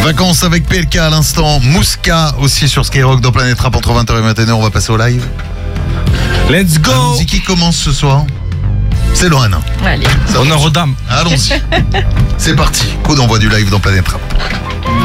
Vacances avec PLK à l'instant, Mouska aussi sur Skyrock dans Planète Rap entre 20h et 21h. On va passer au live. Let's go. Allons-y, qui commence ce soir? C'est Loane. Allez. Honneur aux dames. Allons-y. C'est parti. Coup d'envoi du live dans Planète Rap.